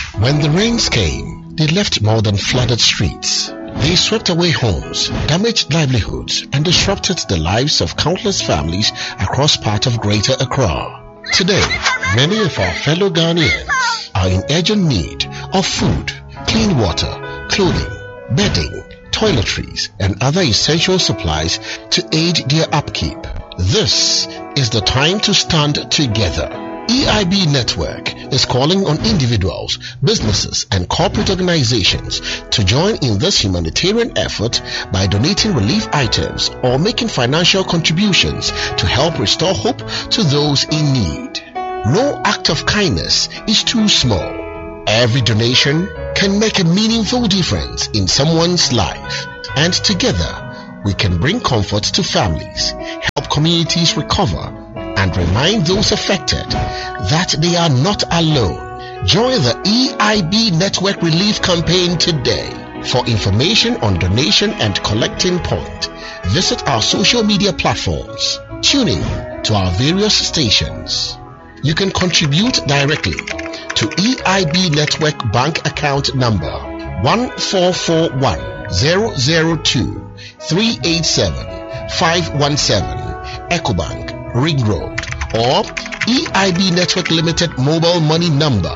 When the rains came, they left more than flooded streets. They swept away homes, damaged livelihoods, and disrupted the lives of countless families across part of Greater Accra. Today, many of our fellow Ghanaians are in urgent need of food, clean water, clothing, bedding, toiletries, and other essential supplies to aid their upkeep. This is the time to stand together. EIB Network is calling on individuals, businesses, and corporate organizations to join in this humanitarian effort by donating relief items or making financial contributions to help restore hope to those in need. No act of kindness is too small. Every donation can make a meaningful difference in someone's life, and together we can bring comfort to families, help communities recover, and remind those affected that they are not alone. Join the EIB Network Relief Campaign today. For information on donation and collecting point, visit our social media platforms. Tune in to our various stations. You can contribute directly to EIB Network bank account number 1441002387517 Ecobank Ring Road, or EIB Network Limited mobile money number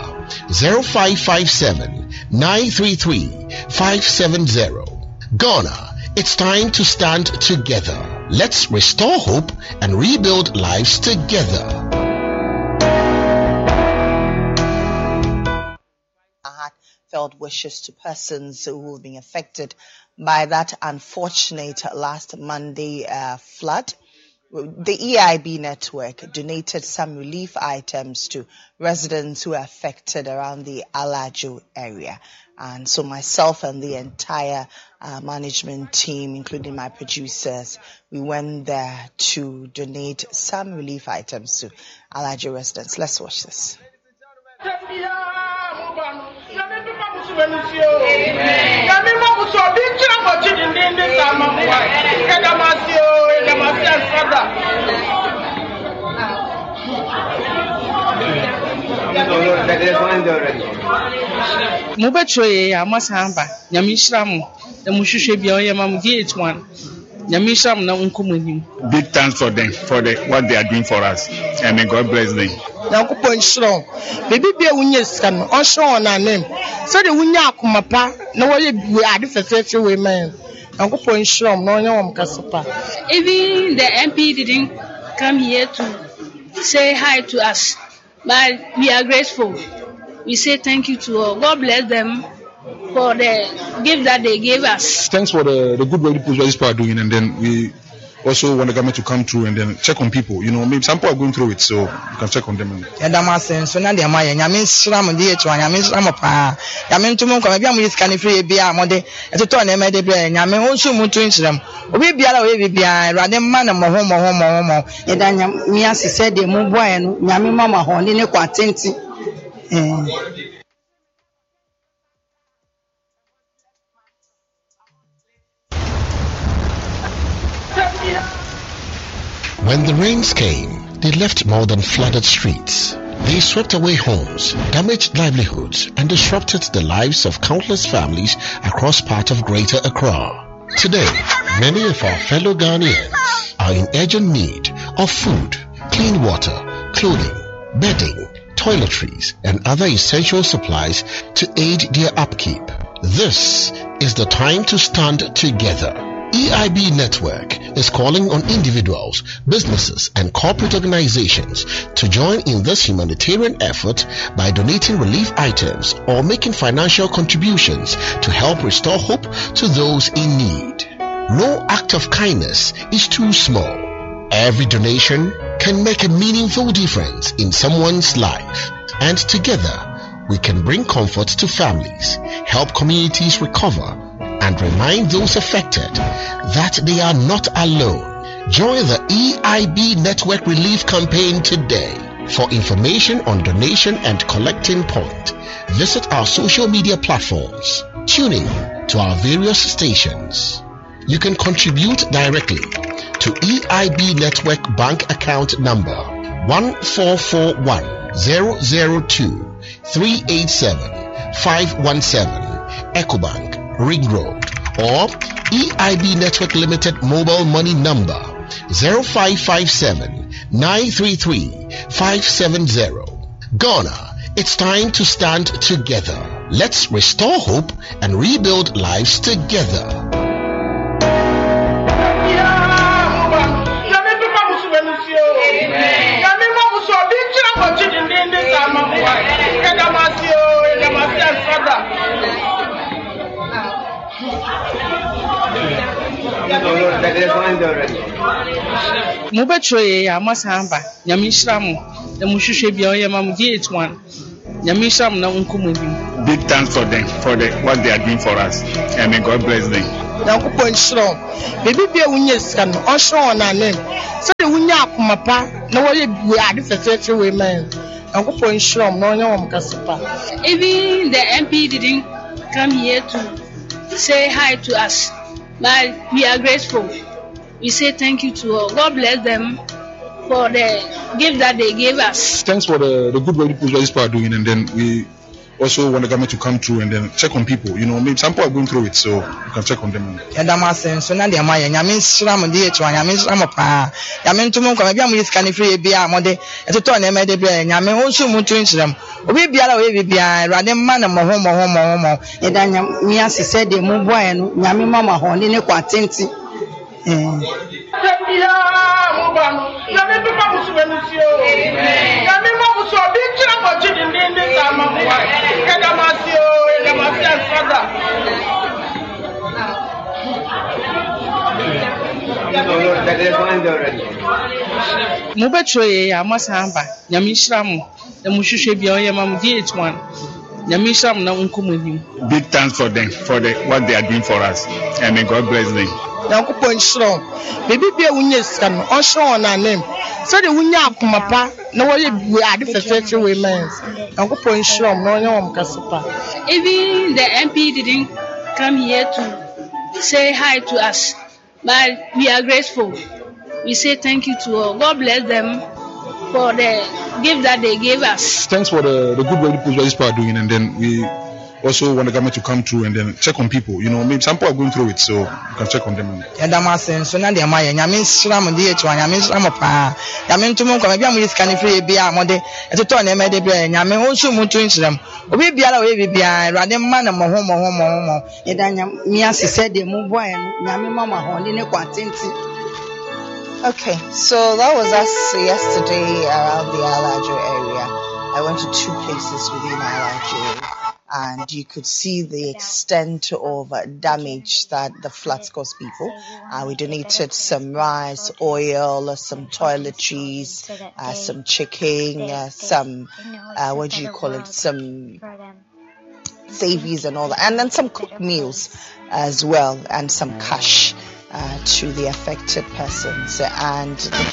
0557-933-570. Ghana, it's time to stand together. Let's restore hope and rebuild lives together. Heartfelt wishes to persons who have been affected by that unfortunate last Monday flood. The EIB network donated some relief items to residents who are affected around the Alajo area. And so myself and the entire management team, including my producers, we went there to donate some relief items to Alajo residents. Let's watch this. Mubachoye ya masamba nyamishiramu emushushe bia oyema VH1 nyamishiramu na unkomunim. Big thanks for them for what they are doing for us, and may God bless them. Na kupon strong baby bia wunye sika no on strong na name so the wunya akomapa na wo ye ade fefefe we man na kupon strong no onye wom kasopa. Even the MP didn't come here to say hi to us, but we are grateful. We say thank you to all. God bless them for the gift that they gave us. Thanks for the good work these people are doing, and then we also want the government to come through and then check on people. You know, maybe some people are going through it, so you can check on them. So now they are my shram DH1, shram pa. Tumo ko bia mo scan free bia mo de to turn em de bia nyame wonsu mutu nshram. Obi bia we bia rade man mo ho. Eda nyame asese de mo boy no nyame mama ho ne kwa tenti. When the rains came, they left more than flooded streets. They swept away homes, damaged livelihoods, and disrupted the lives of countless families across part of Greater Accra. Today, many of our fellow Ghanaians are in urgent need of food, clean water, clothing, bedding, toiletries, and other essential supplies to aid their upkeep. This is the time to stand together. EIB Network is calling on individuals, businesses, and corporate organizations to join in this humanitarian effort by donating relief items or making financial contributions to help restore hope to those in need. No act of kindness is too small. Every donation can make a meaningful difference in someone's life, and together we can bring comfort to families, help communities recover, and remind those affected that they are not alone. Join the EIB Network Relief Campaign today. For information on donation and collecting point, visit our social media platforms. Tune in to our various stations. You can contribute directly to EIB Network bank account number 1441002387517 Ecobank, Ring Road, or EIB Network Limited mobile money number 0557 933 570. Ghana, it's time to stand together. Let's restore hope and rebuild lives together. Mubetroye ya masamba nyamishramu na mushushe bia oye mamu GH1 nyamishramu na unkumudi. Big thanks for them for what they are doing for us, and may God bless them. Na kupo nshro bibi bia wunye sika no onshro na name so de wunya akomapa na woye bi ade fefefe we man na kupo nshro no onye wo mkasipa. Even the MP didn't come here to say hi to us, but we are grateful. We say thank you to all. God bless them for the gift that they gave us. Thanks for the good work these people are doing, and then we also want the government to come through and then check on people. You know, maybe some people are going through it, so you can check on them. So now they are my nyamisram DH1 nyamisram pa nyamintum kwa bia mu iskani free bia mode eto na emede bia nyame honsu mutu nsram obi biara we bia awade ma na mo yeda nyame asese de mu boy no nyame mama ho ne kwa tenti Mubetroye ya masamba nyamishramu na mushushe bia oye mamu GH1 nyamishramu na unkumudi. Big thanks for them for what they are doing for us, and may God bless them. Na kupo nshro bibi bia wunye sika no onshro na name so de wunya akomapa na woye bi ade fefefe we man na kupo nshro no onye wo mkasipa. Even the MP didn't come here to say hi to us, but we are grateful. We say thank you to all. God bless them for the gift that they gave us. Thanks for the good work these people are doing, and then we also want the government to come through and then check on people. You know, maybe some people are going through it, so you can check on them. So now they are my nyamisram DH1 nyamisram pa nyamintum kwa bia mu iskani free bia mode eto na emede bia nyame honsu mutu nsram obi biara we bia awade ma na mo yeda nyame asese de mu boy nyame mama ho ne kwa tenti. Okay, so that was us yesterday around the Alajo area. I went to 2 places within Alajo, and you could see the extent of damage that the floods caused people. We donated some rice, oil, some toiletries, some chicken, some, some savies and all that, and then some cooked meals as well, and some cash to the affected persons. And the